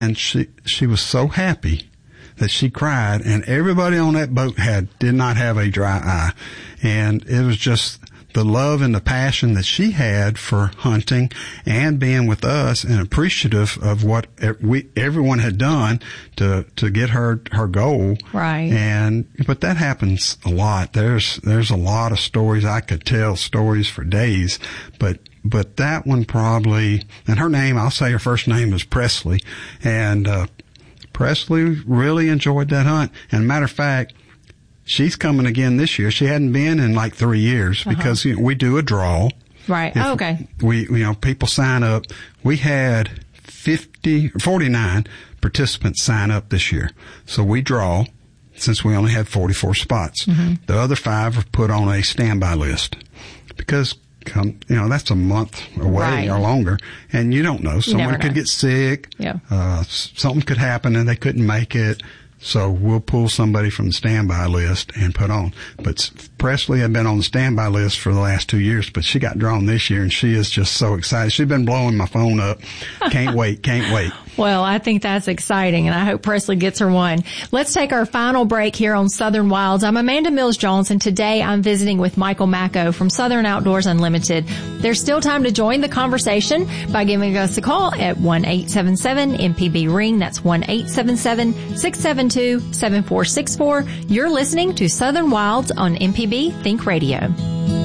And she was so happy that she cried, and everybody on that boat did not have a dry eye. And it was just the love and the passion that she had for hunting and being with us, and appreciative of what everyone had done to get her goal. Right. But that happens a lot. There's a lot of stories. I could tell stories for days, but that one probably, and her name, I'll say her first name is Presley, and Presley really enjoyed that hunt. And matter of fact, she's coming again this year. She hadn't been in like 3 years because we do a draw. Right. Okay. People sign up. We had 49 participants sign up this year. So we draw since we only had 44 spots. Mm-hmm. The other 5 are put on a standby list because that's a month away or longer, and you don't know. Someone could get sick. Yeah. Something could happen and they couldn't make it. So we'll pull somebody from the standby list and put on. But Presley had been on the standby list for the last 2 years, but she got drawn this year, and she is just so excited. She's been blowing my phone up. Can't wait. Well, I think that's exciting, and I hope Presley gets her one. Let's take our final break here on Southern Wilds. I'm Amanda Mills-Jones, and today I'm visiting with Michael Macko from Southern Outdoors Unlimited. There's still time to join the conversation by giving us a call at 1-877-MPB-RING. That's 1-877-672-7464. You're listening to Southern Wilds on MPB Think Radio.